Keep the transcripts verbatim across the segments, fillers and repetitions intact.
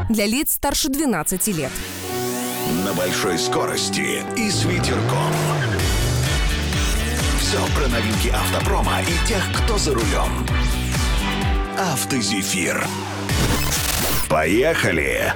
для лиц старше двенадцати лет. На большой скорости и с ветерком. Все про новинки автопрома и тех, кто за рулем. «Автозефир». Поехали!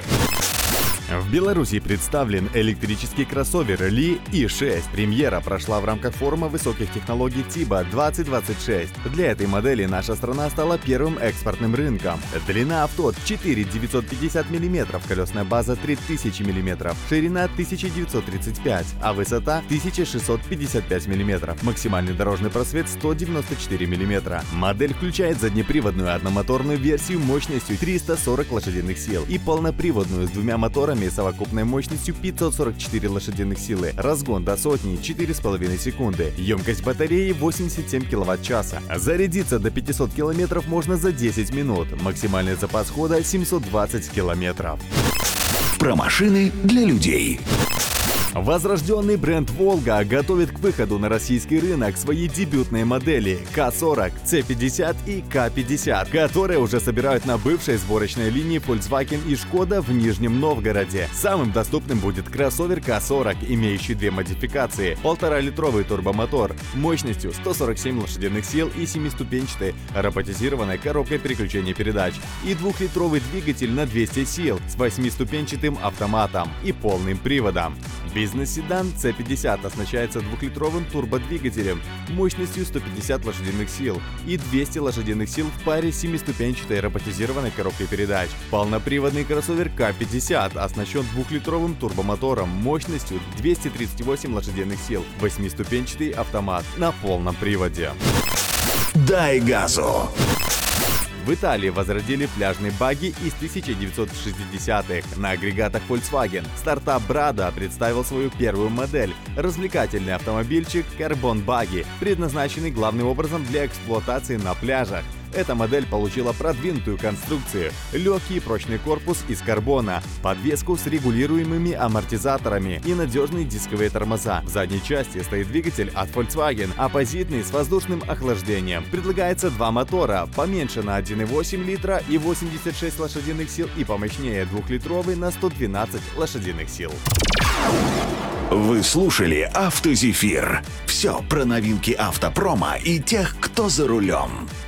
В Беларуси представлен электрический кроссовер Ли и шесть. Премьера прошла в рамках форума высоких технологий ТИБА двадцать двадцать шесть. Для этой модели наша страна стала первым экспортным рынком. Длина авто четыре тысячи девятьсот пятьдесят миллиметров, колесная база три тысячи миллиметров, ширина тысяча девятьсот тридцать пять, а высота тысяча шестьсот пятьдесят пять миллиметров. Максимальный дорожный просвет сто девяносто четыре миллиметра. Модель включает заднеприводную одномоторную версию мощностью триста сорок лошадиных сил и полноприводную с двумя моторами совокупной мощностью пятьсот сорок четыре лошадиных силы. Разгон до сотни четыре с половиной секунды. Емкость батареи восемьдесят семь киловатт-часа. Зарядиться до пятисот километров можно за десять минут. Максимальный запас хода семьсот двадцать километров. Про машины для людей. Возрожденный бренд «Волга» готовит к выходу на российский рынок свои дебютные модели К сорок, Ц пятьдесят и К пятьдесят, которые уже собирают на бывшей сборочной линии Volkswagen и Шкода в Нижнем Новгороде. Самым доступным будет кроссовер К сорок, имеющий две модификации: полуторалитровый турбомотор мощностью сто сорок семь лошадиных сил и семиступенчатой роботизированной коробкой переключения передач, и двухлитровый двигатель на двести сил с восьмиступенчатым автоматом и полным приводом. Бизнес-седан Ц пятьдесят оснащается двухлитровым турбодвигателем мощностью сто пятьдесят лошадиных сил и двести лошадиных сил в паре с семиступенчатой роботизированной коробкой передач. Полноприводный кроссовер К пятьдесят оснащен двухлитровым турбомотором мощностью двести тридцать восемь лошадиных сил, восьмиступенчатый автомат на полном приводе. Дай газу! В Италии возродили пляжные багги из тысяча девятьсот шестидесятых на агрегатах Volkswagen. Стартап Brada представил свою первую модель – развлекательный автомобильчик Carbon Buggy, предназначенный главным образом для эксплуатации на пляжах. Эта модель получила продвинутую конструкцию, легкий и прочный корпус из карбона, подвеску с регулируемыми амортизаторами и надежные дисковые тормоза. В задней части стоит двигатель от Volkswagen, оппозитный с воздушным охлаждением. Предлагается два мотора, поменьше на один и восемь литра и восемьдесят шесть лошадиных сил и помощнее двухлитровый на сто двенадцать лошадиных сил. Вы слушали «Автозефир». Все про новинки автопрома и тех, кто за рулем.